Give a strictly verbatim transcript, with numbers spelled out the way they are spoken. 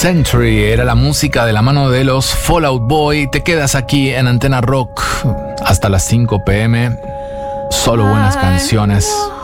Century era la música de la mano de los Fall Out Boy. Te quedas aquí en Antena Rock hasta las cinco p m. Solo buenas canciones.